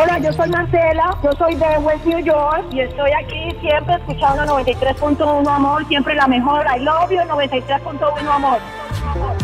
Hola, yo soy Marcela, yo soy de West New York y estoy aquí siempre escuchando 93.1 Amor, siempre la mejor. I love you, 93.1 Amor.